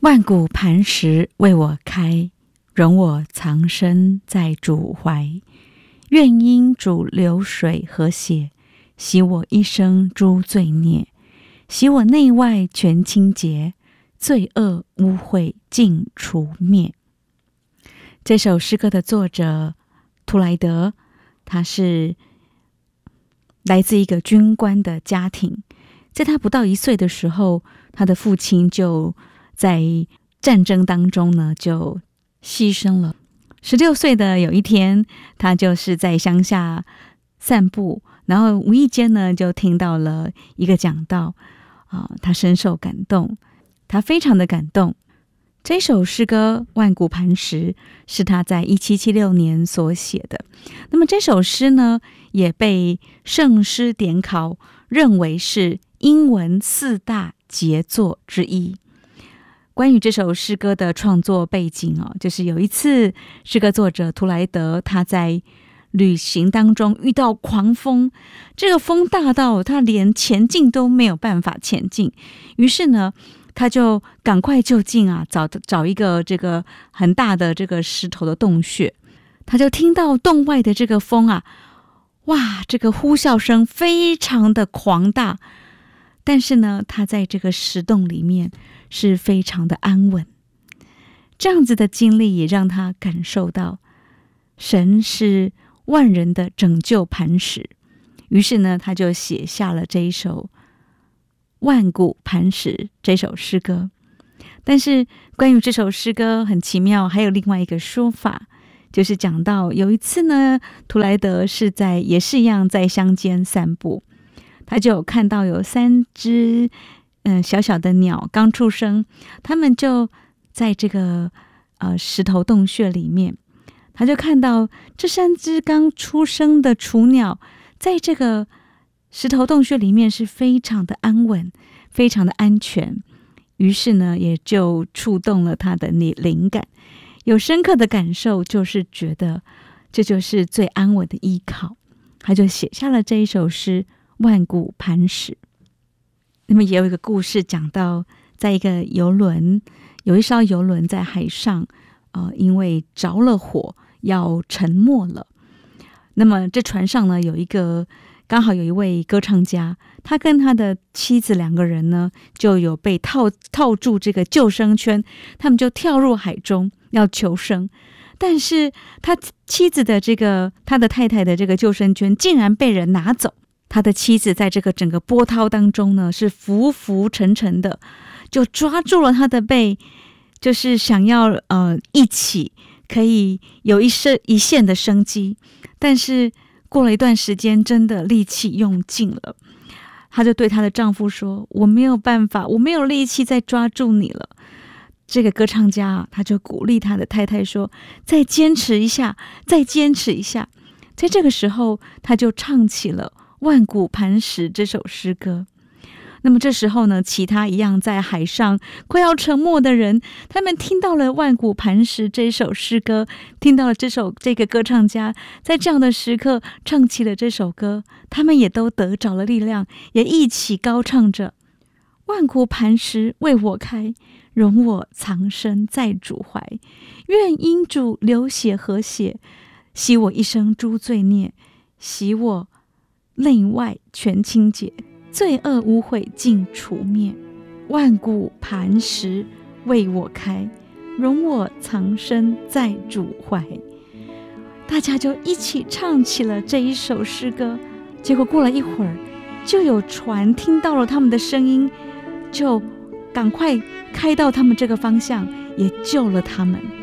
万古磐石为我开，容我藏身在主怀。愿因主流水和血，洗我一生诸罪孽，洗我内外全清洁，罪恶污秽尽除灭。这首诗歌的作者图莱德，他是来自一个军官的家庭。在他不到1岁的时候，他的父亲就在战争当中呢就牺牲了。16岁的有一天，他就是在乡下散步，然后无意间呢就听到了一个讲道他深受感动，他非常的感动。这首诗歌《万古磐石》是他在1776年所写的。那么这首诗呢，也被圣诗典考认为是英文4大杰作之一。关于这首诗歌的创作背景就是有一次诗歌作者图莱德他在旅行当中遇到狂风，这个风大到他连前进都没有办法前进，于是呢他就赶快就近找一个这个很大的这个石头的洞穴。他就听到洞外的这个风哇，这个呼啸声非常的狂大，但是呢他在这个石洞里面是非常的安稳。这样子的经历也让他感受到神是万人的拯救磐石，于是呢他就写下了这一首万古磐石这首诗歌。但是关于这首诗歌很奇妙，还有另外一个说法，就是讲到有一次呢，图莱德也是一样在乡间散步，他就有看到有3只小小的鸟刚出生，他们就在这个石头洞穴里面，他就看到这3只刚出生的雏鸟在这个石头洞穴里面是非常的安稳，非常的安全。于是呢也就触动了他的灵感，有深刻的感受，就是觉得这就是最安稳的依靠，他就写下了这一首诗《万古磐石》。那么也有一个故事讲到，在一个有一艘邮轮在海上因为着了火要沉没了。那么这船上呢刚好有一位歌唱家，他跟他的妻子2个人呢就有被套住这个救生圈，他们就跳入海中要求生。但是他妻子的他的太太的这个救生圈竟然被人拿走，他的妻子在这个整个波涛当中呢是浮浮沉沉的，就抓住了他的背，就是想要一起可以有一线的生机。但是过了一段时间，真的力气用尽了，她就对她的丈夫说，我没有办法，我没有力气再抓住你了。这个歌唱家他就鼓励他的太太说，再坚持一下，再坚持一下。在这个时候他就唱起了万古磐石这首诗歌。那么这时候呢，其他一样在海上快要沉没的人，他们听到了万古磐石这首诗歌，听到了这个歌唱家在这样的时刻唱起了这首歌，他们也都得着了力量，也一起高唱着万古磐石为我开，容我藏身在主怀。愿因主流血和血，洗我一生诸罪孽，洗我内外全清洁，罪恶污秽尽除灭。万古磐石为我开，容我藏身在主怀。大家就一起唱起了这一首诗歌。结果过了一会儿，就有船听到了他们的声音，就赶快开到他们这个方向，也救了他们。